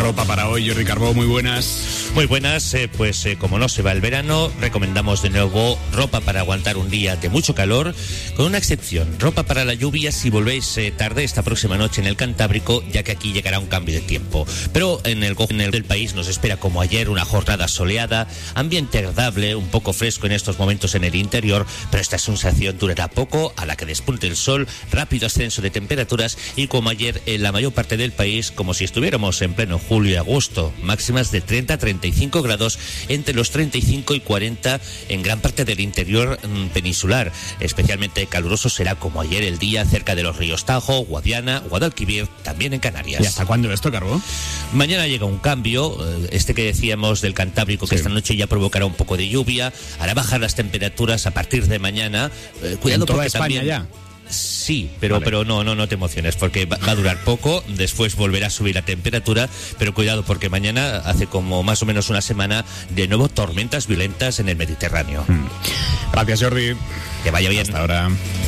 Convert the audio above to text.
ropa para hoy, Jordi Carbó, muy buenas. Muy buenas, como no se va el verano, recomendamos de nuevo ropa para aguantar un día de mucho calor, con una excepción, ropa para la lluvia si volvéis tarde esta próxima noche en el Cantábrico, ya que aquí llegará un cambio de tiempo. Pero en el del país nos espera como ayer una jornada soleada, ambiente agradable, un poco fresco en estos momentos en el interior, pero esta sensación durará poco a la que despunte el sol, rápido ascenso de temperaturas y como ayer en la mayor parte del país, como si estuviéramos en pleno julio y agosto, máximas de 30 a 35 grados, entre los 35 y 40 en gran parte del interior peninsular. Especialmente caluroso será como ayer el día cerca de los ríos Tajo, Guadiana, Guadalquivir, también en Canarias. ¿Y hasta cuándo esto, Carbó? Mañana llega un cambio, que decíamos del Cantábrico, que esta noche ya provocará un poco de lluvia, hará bajar las temperaturas a partir de mañana. Cuidado ¿En toda porque España también... ya? Sí, pero vale. no te emociones, porque va a durar poco, después volverá a subir la temperatura, pero cuidado porque mañana, hace como más o menos una semana, de nuevo tormentas violentas en el Mediterráneo. Gracias, Jordi. Que vaya bien. Hasta ahora.